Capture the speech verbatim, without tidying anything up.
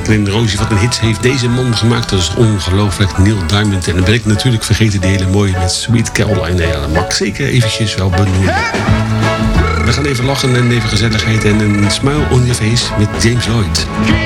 denkt Rosie, wat een hits heeft deze man gemaakt. Dat is ongelooflijk, Neil Diamond. En dan ben ik natuurlijk vergeten de hele mooie met Sweet Caroline. Ja, dat mag ik zeker eventjes wel benoemen. We gaan even lachen en even gezelligheid en een smile on your face met James Lloyd.